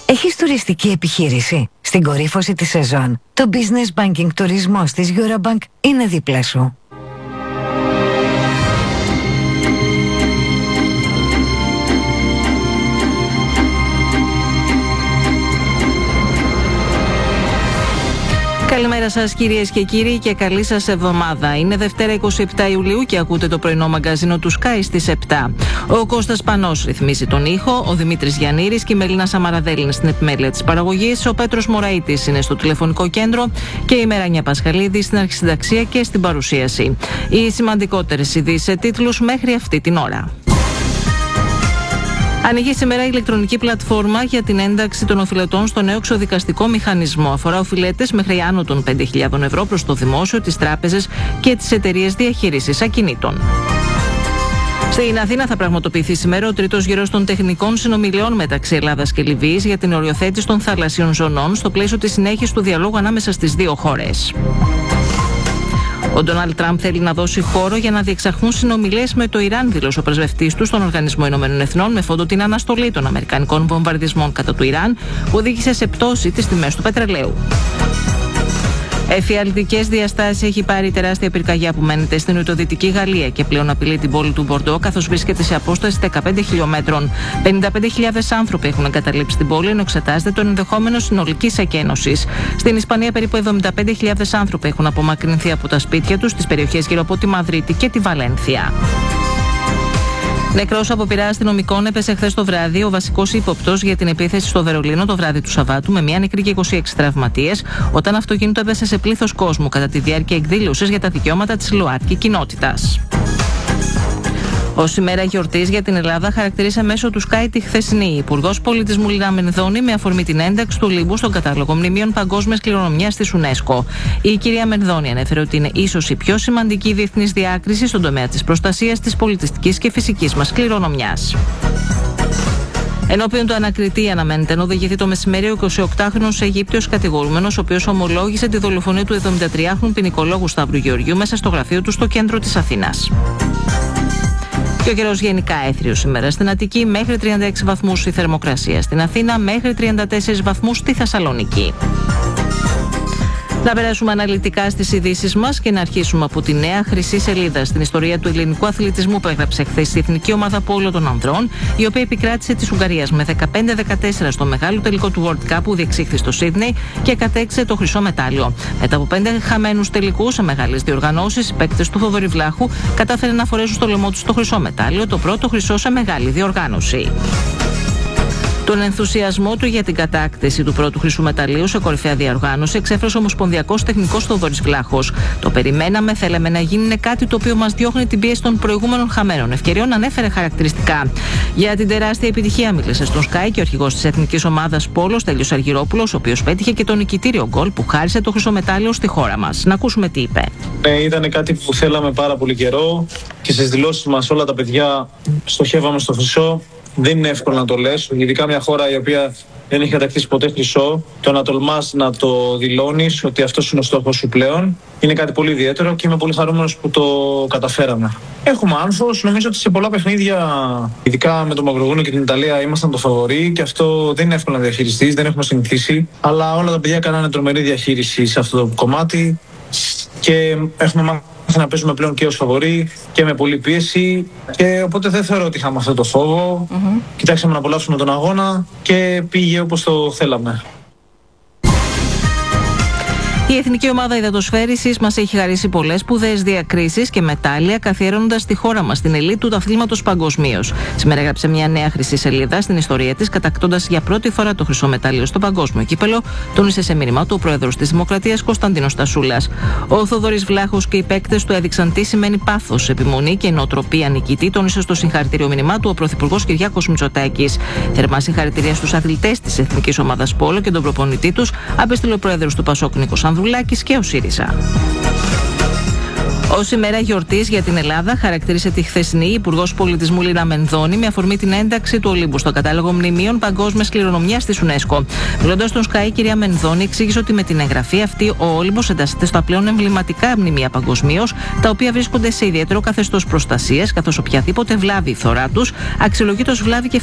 Έχεις τουριστική επιχείρηση? Στην κορύφωση της σεζόν, το Business Banking τουρισμός της Eurobank είναι δίπλα σου. Καλημέρα σας κυρίες και κύριοι και καλή σας εβδομάδα. Είναι Δευτέρα 27 Ιουλίου και ακούτε το πρωινό μαγκαζίνο του Sky στις 7. Ο Κώστας Πανός ρυθμίζει τον ήχο, ο Δημήτρης Γιαννήρης και η Μελίνα Σαμαραδέλη είναι στην επιμέλεια της παραγωγής, ο Πέτρος Μωραΐτης είναι στο τηλεφωνικό κέντρο και η Μεράνια Πασχαλίδη στην αρχισυνταξία και στην παρουσίαση. Οι σημαντικότερες ειδήσεις σε τίτλους μέχρι αυτή την ώρα. Ανοίγει σήμερα η ηλεκτρονική πλατφόρμα για την ένταξη των οφειλετών στο νέο εξοδικαστικό μηχανισμό. Αφορά οφειλέτες μέχρι άνω των 5.000 ευρώ προς το δημόσιο, τις τράπεζες και τις εταιρείες διαχείρισης ακινήτων. Στην Αθήνα θα πραγματοποιηθεί σήμερα ο τρίτος γύρος των τεχνικών συνομιλιών μεταξύ Ελλάδας και Λιβύης για την οριοθέτηση των θαλασσίων ζωνών στο πλαίσιο της συνέχισης του διαλόγου ανάμεσα στις δύο χώρες. Ο Ντόναλντ Τραμπ θέλει να δώσει χώρο για να διεξαχθούν συνομιλίες με το Ιράν, δήλωσε ο πρεσβευτής του στον Οργανισμό Ηνωμένων Εθνών, με φόντο την αναστολή των αμερικανικών βομβαρδισμών κατά του Ιράν, που οδήγησε σε πτώση της τιμές του πετρελαίου. Εφιαλτικές διαστάσεις έχει πάρει τεράστια πυρκαγιά που μένεται στην νοτιοδυτική Γαλλία και πλέον απειλεί την πόλη του Μπορντό, καθώς βρίσκεται σε απόσταση 15 χιλιόμετρων. 55.000 άνθρωποι έχουν εγκαταλείψει την πόλη, ενώ εξετάζεται το ενδεχόμενο συνολικής εκένωσης. Στην Ισπανία, περίπου 75.000 άνθρωποι έχουν απομακρυνθεί από τα σπίτια τους στις περιοχές γύρω από τη Μαδρίτη και τη Βαλένθια. Νεκρός από πειρά αστυνομικών έπεσε χθες το βράδυ ο βασικός ύποπτος για την επίθεση στο Βερολίνο το βράδυ του Σαββάτου, με μία νεκρή και 26 τραυματίες, όταν αυτοκίνητο έπεσε σε πλήθος κόσμου κατά τη διάρκεια εκδήλωσης για τα δικαιώματα της ΛΟΑΤΚΙ κοινότητας. Ως ημέρα γιορτής για την Ελλάδα χαρακτήρισε μέσω του Sky τη χθεσινή η Υπουργός Πολιτισμού Λίνα Μενδώνη με αφορμή την ένταξη του Ολύμπου στον κατάλογο μνημείων παγκόσμιας κληρονομιάς της UNESCO. Η κυρία Μενδώνη ανέφερε ότι είναι ίσως η πιο σημαντική διεθνής διάκριση στον τομέα της προστασίας της πολιτιστικής και φυσικής μας κληρονομιάς. Ενώπιον του ανακριτή αναμένεται να οδηγηθεί το μεσημέρι ο 28χρονος Αιγύπτιος κατηγορούμενος, ο οποίος ομολόγησε τη δολοφονία του 73χρονου ποινικολόγου Σταύρου Γεωργιού μέσα στο γραφείο του στο κέντρο της Αθήνας. Και ο καιρός γενικά έθριος σήμερα στην Αττική, μέχρι 36 βαθμούς η θερμοκρασία στην Αθήνα, μέχρι 34 βαθμούς στη Θεσσαλονίκη. Να περάσουμε αναλυτικά στις ειδήσεις μας και να αρχίσουμε από τη νέα χρυσή σελίδα στην ιστορία του ελληνικού αθλητισμού που έγραψε χθες η Εθνική Ομάδα Πόλο των Ανδρών, η οποία επικράτησε της Ουγγαρίας με 15-14 στο μεγάλο τελικό του World Cup που διεξήχθη στο Σίδνεϊ και κατέκτησε το χρυσό μετάλλιο. Μετά από 5 χαμένους τελικούς σε μεγάλες διοργανώσεις, οι παίκτες του Θοδωρή Βλάχου κατάφεραν να φορέσουν στο λαιμό τους το χρυσό μετάλλιο, το πρώτο χρυσό σε μεγάλη διοργάνωση. Τον ενθουσιασμό του για την κατάκτηση του πρώτου χρυσού μεταλλίου σε κορυφαία διοργάνωση εξέφρασε ο Ομοσπονδιακός Τεχνικός Θοδωρής Βλάχος. Το περιμέναμε, θέλαμε να γίνει κάτι το οποίο μας διώχνει την πίεση των προηγούμενων χαμένων ευκαιριών, ανέφερε χαρακτηριστικά. Για την τεράστια επιτυχία μίλησε στον Sky και ο αρχηγός της Εθνικής Ομάδας Πόλο, Στέλιος Αργυρόπουλος, ο οποίος πέτυχε και το νικητήριο γκολ που χάρισε το χρυσό μετάλλιο στη χώρα μας. Να ακούσουμε τι είπε. Ήταν κάτι που θέλαμε πάρα πολύ καιρό και στις δηλώσεις μας όλα τα παιδιά στοχεύαμε στο χρυσό. Δεν είναι εύκολο να το λες, ειδικά μια χώρα η οποία δεν έχει κατακτήσει ποτέ χρυσό. Το να τολμάς να το δηλώνεις ότι αυτός είναι ο στόχος σου πλέον είναι κάτι πολύ ιδιαίτερο και είμαι πολύ χαρούμενος που το καταφέραμε. Έχουμε άνθος, νομίζω ότι σε πολλά παιχνίδια, ειδικά με το Μαυροβούνιο και την Ιταλία, ήμασταν το φαβορί και αυτό δεν είναι εύκολο να διαχειριστείς, δεν έχουμε συνηθίσει. Αλλά όλα τα παιδιά κάνανε τρομερή διαχείριση σε αυτό το κομμάτι και έχουμε μάθει να παίζουμε πλέον και ως φαβορί και με πολλή πίεση και οπότε δεν θεωρώ ότι είχαμε αυτό το φόβο. Κοιτάξαμε να απολαύσουμε τον αγώνα και πήγε όπως το θέλαμε. Η Εθνική Ομάδα Υδατοσφαίρισης μας έχει χαρίσει πολλές σπουδαίες διακρίσεις και μετάλλια, καθιερώνοντας τη χώρα μας στην ελίτ του αθλήματος παγκοσμίως. Σήμερα έγραψε μια νέα χρυσή σελίδα στην ιστορία της, κατακτώντας για πρώτη φορά το χρυσό μετάλλιο στο παγκόσμιο κύπελο, τόνισε σε μήνυμα του ο πρόεδρος της Δημοκρατίας Κωνσταντίνος Τασούλας. Ο Θοδωρής Βλάχος και οι παίκτες του έδειξαν τι σημαίνει πάθος, επιμονή και νοοτροπία νικητή, τόνισε στο συγχαρητήριο μήνυμά του ο πρωθυπουργός Κυριάκος Μητσοτάκης. Θερμά συγχαρητήρια στους αθλητές της Εθνικής Ομάδας Πόλο και τον προπονητή τους, απέστειλε ο πρόεδρος του Πασόκ Νίκος Ανδρουλάκης και ο ΣΥΡΙΖΑ. Ως ημέρα γιορτής για την Ελλάδα, χαρακτήρισε τη χθεσινή η Υπουργός Πολιτισμού Λίνα Μενδώνη με αφορμή την ένταξη του Ολύμπου στο κατάλογο μνημείων παγκόσμιας κληρονομιάς της UNESCO. Μιλώντας στον Sky, η κυρία Μενδώνη εξήγησε ότι με την εγγραφή αυτή ο Όλυμπος εντάσσεται στα πλέον εμβληματικά μνημεία παγκοσμίως, τα οποία βρίσκονται σε ιδιαίτερο καθεστώς προστασίας, καθώς οποιαδήποτε βλάβη ή φθορά τους αξιολογείται ως βλάβη και